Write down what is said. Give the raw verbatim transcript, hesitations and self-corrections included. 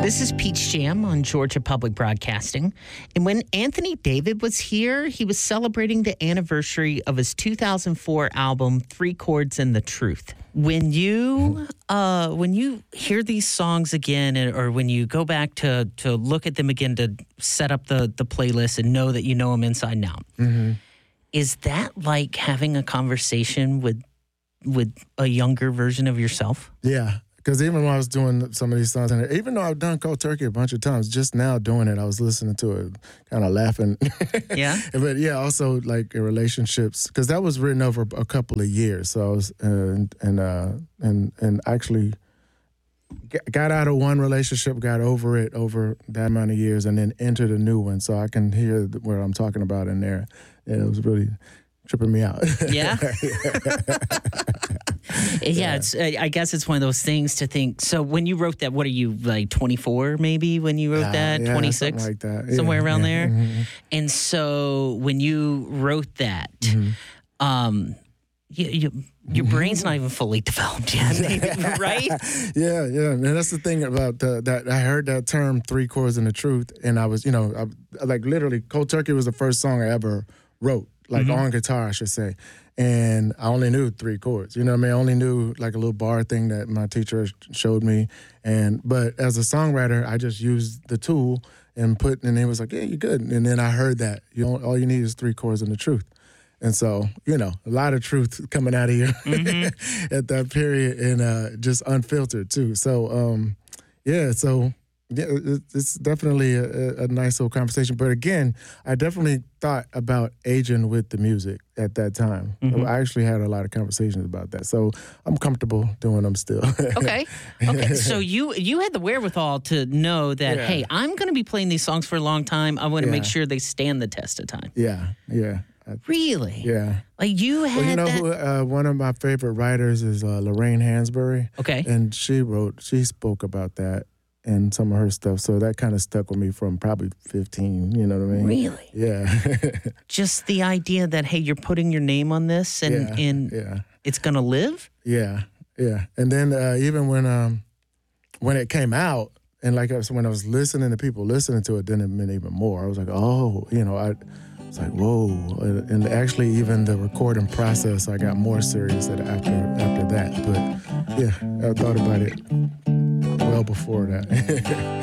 This is Peach Jam on Georgia Public Broadcasting. And when Anthony David was here, he was celebrating the anniversary of his two thousand four album, Three Chords and the Truth. When you uh, when you hear these songs again, or when you go back to to look at them again to set up the, the playlist and know that you know them inside and out, mm-hmm. is that like having a conversation with with a younger version of yourself? Yeah. Because even when I was doing some of these songs, and even though I've done Cold Turkey a bunch of times, just now doing it, I was listening to it, kind of laughing. Yeah? But yeah, also like in relationships, because that was written over a couple of years. So I was, uh, and, and, uh, and, and actually got out of one relationship, got over it over that amount of years, and then entered a new one. So I can hear what I'm talking about in there. And it was really tripping me out. Yeah? Yeah, yeah, it's. I guess it's one of those things to think. So when you wrote that, what are you, like twenty-four maybe when you wrote uh, that? Yeah, twenty-six? something like that. Yeah, somewhere around yeah. there? Mm-hmm. And so when you wrote that, mm-hmm. um, you, you, your brain's not even fully developed yet, right? Yeah, yeah. And that's the thing about the, that. I heard that term, Three Chords and the Truth, and I was, you know, I, like literally, Cold Turkey was the first song I ever wrote, like mm-hmm. on guitar, I should say. And I only knew three chords, you know what I mean? I only knew like a little bar thing that my teacher showed me. And but as a songwriter, I just used the tool and put, and it was like, yeah, you're good. And then I heard that, you know, all you need is three chords and the truth. And so, you know, a lot of truth coming out of here mm-hmm. at that period, and uh, just unfiltered too. So, um, yeah, so... Yeah, it's definitely a, a nice little conversation. But again, I definitely thought about aging with the music at that time. Mm-hmm. I actually had a lot of conversations about that. So I'm comfortable doing them still. Okay. Okay. So you you had the wherewithal to know that, yeah. hey, I'm going to be playing these songs for a long time. I want to yeah. make sure they stand the test of time. Yeah. Yeah. Really? Yeah. Like you had well, you know that... who, uh, one of my favorite writers is uh, Lorraine Hansberry. Okay. And she wrote, she spoke about that and some of her stuff. So that kind of stuck with me from probably fifteen, you know what I mean? Really? Yeah. Just the idea that, hey, you're putting your name on this and, yeah, and yeah. it's going to live? Yeah, yeah. And then uh, even when um, when it came out, and like I was, when I was listening to people listening to it, then it meant even more. I was like, oh, you know, I was like, whoa. And actually even the recording process, I got more serious after, after that. But yeah, I thought about it well before that.